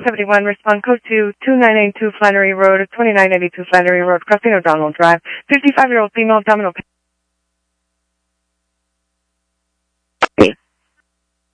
71, respond code to 2982 Flannery Road, 2982 Flannery Road, crossing O'Donnell Drive, 55-year-old female abdominal pain.